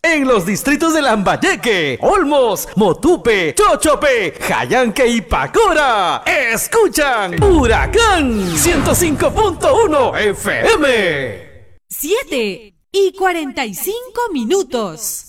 En los distritos de Lambayeque, Olmos, Motupe, Chochope, Jayanque y Pacora, escuchan Huracán 105.1 FM. 7:45.